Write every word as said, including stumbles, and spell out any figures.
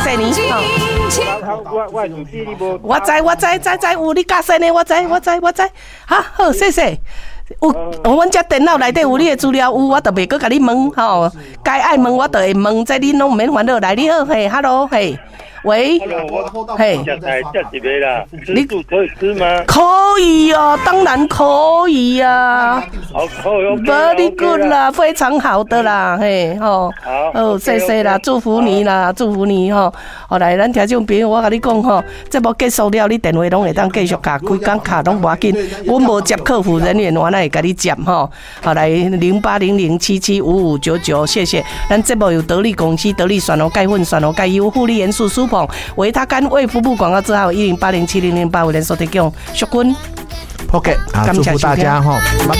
谢你。 我我唔知你无。 我知我知知知有你教生的，我知我知我知。好好，谢谢。有，阮遮电脑内底有你的资料，有我就袂阁甲你问吼。该爱问我就会问，这你拢毋免烦恼。来，你好，嘿 ，hello， 嘿。喂，嘿， 你煮可以吃吗？ 可以哦，当然可以啊。 好，可以 ，very good 啦，非常好的啦，嘿，吼， 好， 哦，谢谢啦，祝福你啦，祝福你吼。后来，咱听众朋友，我甲你讲吼，节目结束了，你电话拢会当继续卡，规工卡拢无要紧，阮无接客服人员，我哪会甲你接吼？后来零八零零七七五五九九，谢谢。咱节目有得力公司、得力选油钙粉、选油钙油、护理元素舒维他干卫福部广告之后，一零八零七零零八五连收提供，淑君 ，OK， 啊，祝福大家哈。